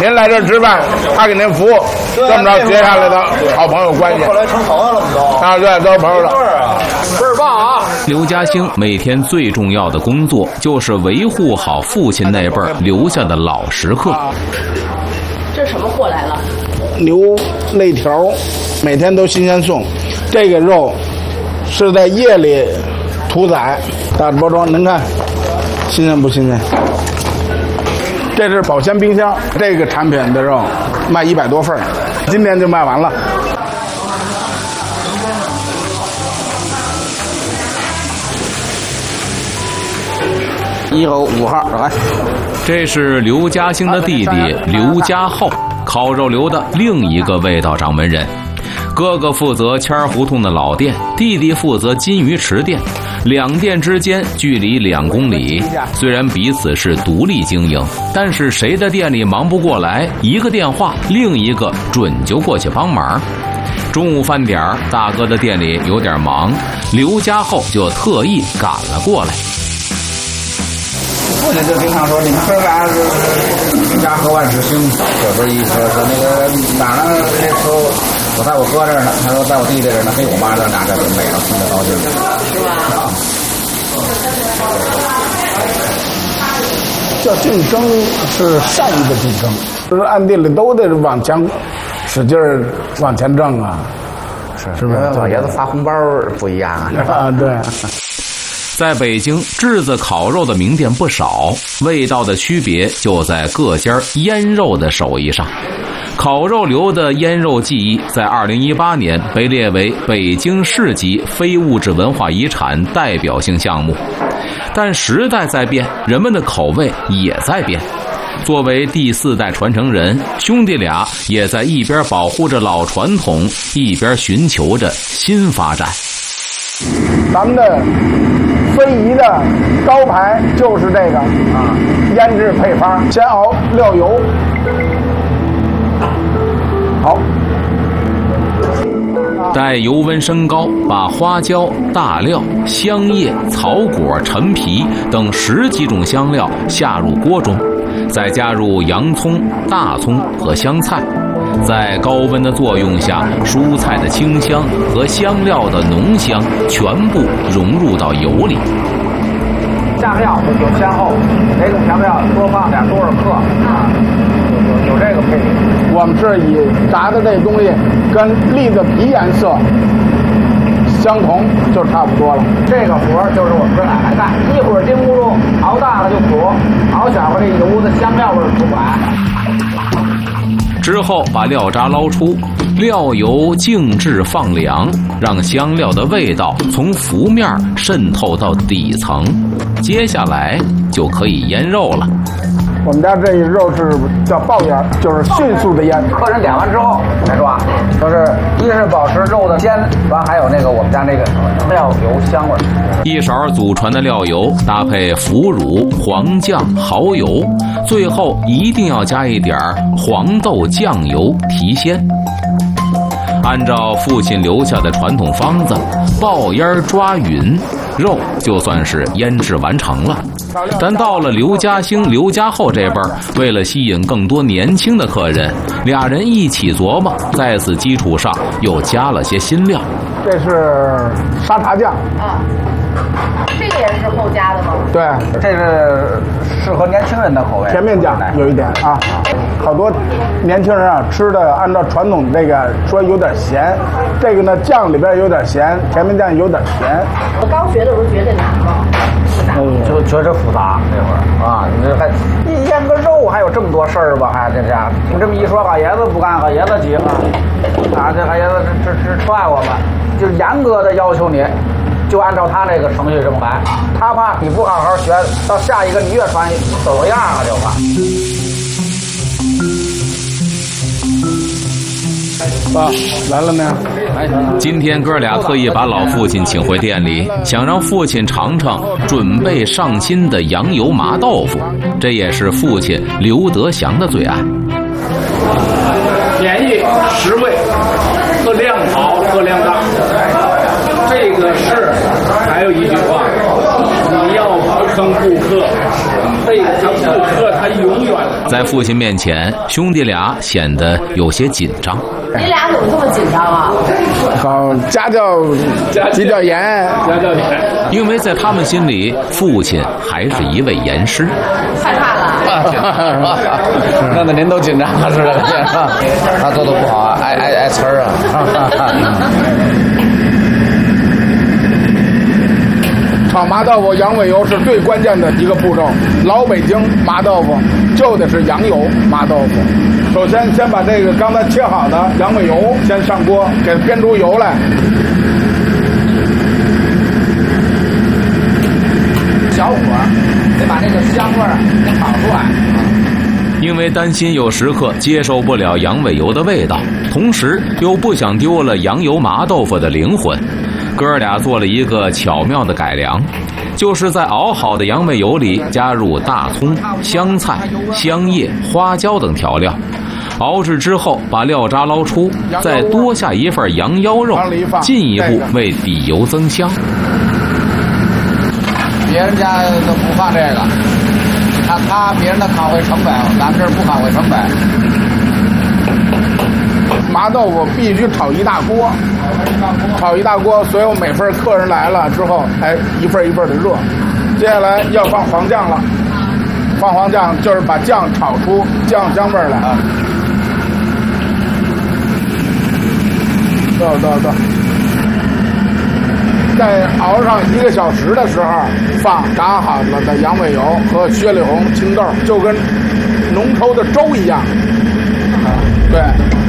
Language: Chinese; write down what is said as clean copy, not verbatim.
您来这儿吃饭，他给您服务，这么着结下来的好朋友关系。 后来成朋友了，我们都啊，对，都是朋友了。 倍儿棒啊！ 刘家兴每天最重要的工作就是维护好父亲那辈儿留下的老食客。 这什么货来了？ 牛肋条，每天都新鲜送。这个肉是在夜里屠宰，大包装，您看新鲜不新鲜？这是保鲜冰箱，这个产品的肉卖100多份，今天就卖完了。1号、5号，来。 这是刘家兴的弟弟刘家厚，烤肉刘的另一个味道掌门人。哥哥负责谦儿胡同的老店，弟弟负责金鱼池店，两店之间距离2公里。虽然彼此是独立经营，但是谁的店里忙不过来，一个电话，另一个准就过去帮忙。中午饭点儿，大哥的店里有点忙，刘家厚就特意赶了过来。 父亲就经常说：“你们哥俩是家和万事兴。”这不是一说那个哪呢？这时候我在我哥这儿呢，他说在我弟弟这儿呢，嘿，我妈这儿拿着就美了，听着高兴。 是吧？ 叫竞争是善意的竞争，就是暗地里都得往前使劲儿往前挣啊，是不是？ 老爷子发红包不一样啊！ 啊，对。 在北京，炙子烤肉的名店不少，味道的区别就在各家腌肉的手艺上。烤肉刘的腌肉技艺在2018年被列为北京市级非物质文化遗产代表性项目。但时代在变，人们的口味也在变。作为第4代传承人，兄弟俩也在一边保护着老传统，一边寻求着新发展。 咱们的非遗的招牌就是这个啊，腌制配方，先熬料油，好， 待油温升高，把花椒、大料、香叶、草果、陈皮等10几种香料下入锅中，再加入洋葱、大葱和香菜，在高温的作用下，蔬菜的清香和香料的浓香全部融入到油里。 下料有先后，哪种香料多放点多少克啊？有这个配比。 我们是以炸的这东西跟栗子皮颜色相同就差不多了。 这个活就是我们这奶奶干，一会儿丁咕噜熬大了就煮，熬小了这油的香料味出不来。 之后把料渣捞出，料油静置放凉，让香料的味道从浮面渗透到底层。接下来就可以腌肉了。 我们家这肉是叫爆腌，就是迅速的腌。 客人点完之后才抓，就是一是保持肉的鲜，完还有那个我们家那个料油香味。 一勺祖传的料油搭配腐乳、黄酱、蚝油，最后一定要加一点黄豆酱油提鲜。按照父亲留下的传统方子，爆烟抓匀，肉就算是腌制完成了。但到了刘家兴、刘家厚这辈儿，为了吸引更多年轻的客人，俩人一起琢磨，在此基础上又加了些新料。 这是沙茶酱啊，这个也是后加的吗？ 对， 这是适合年轻人的口味， 甜面酱有一点啊。好多年轻人啊吃的按照传统这个说有点咸，这个呢酱里边有点咸，甜面酱有点甜。 我刚学的时候觉得难吗？ 就觉着复杂那会儿啊，你这还一腌个肉还有这么多事儿吧？还这家听这么一说，老爷子不干，老爷子急了啊！这老爷子这踹我们，就严格的要求你，就按照他那个程序这么来。他怕你不好好学，到下一个你越传走个样了就怕。 爸，来了没有？ 今天哥俩特意把老父亲请回店里，想让父亲尝尝准备上新的羊油麻豆腐，这也是父亲刘德祥的最爱。 便宜实惠，量好量大。 这个是还有一句话，你要不坑顾客，这个顾客他永远在父亲面前，兄弟俩显得有些紧张。 你俩怎么这么紧张啊？ 好家教比较严，家教严， 因为在他们心里，父亲还是一位严师。 害怕了？ 弄得您都紧张了似的，他做的不好，挨呲儿啊。 炒麻豆腐羊尾油是最关键的一个步骤。老北京麻豆腐就得是羊油麻豆腐。首先，先把这个刚才切好的羊尾油先上锅，给它煸出油来。 小火得把这个香味儿给炒出来。 因为担心有食客接受不了羊尾油的味道，同时又不想丢了羊油麻豆腐的灵魂，哥俩做了一个巧妙的改良，就是在熬好的羊尾油里加入大葱、香菜、香叶、花椒等调料，熬制之后把料渣捞出，再多下一份羊腰肉，进一步为底油增香。 别人家都不放这个，他别人的考回成本，咱们这儿不考回成本。 麻豆腐必须炒一大锅，炒一大锅，所有每份客人来了之后，哎，一份一份的热。接下来要放黄酱了，放黄酱就是把酱炒出酱香味来。对。在熬上1个小时的时候，放炸好了的羊尾油和雪里红、青豆，就跟浓稠的粥一样。对。